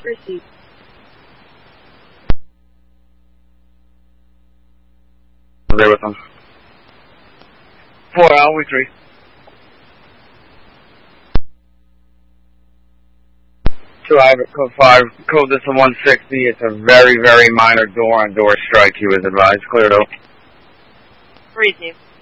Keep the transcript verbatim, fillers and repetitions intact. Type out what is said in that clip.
Received. I'm there with them. Four L, we three. Two Ivory, code five, code this is one sixty. It's a very, very minor door-on-door strike. He was advised. Cleared out. Received.